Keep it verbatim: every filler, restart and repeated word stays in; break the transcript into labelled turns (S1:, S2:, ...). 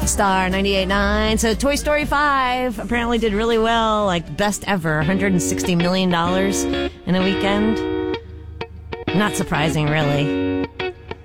S1: Star ninety-eight point nine. So Toy Story five apparently did really well, like best ever, one hundred sixty million dollars in a weekend. Not surprising, really.